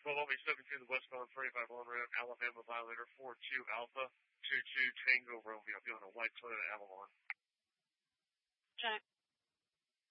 12 17 the westbound 35 on ramp, Alabama violator 42 Alpha 22 Tango Romeo, on a white Toyota Avalon. Check.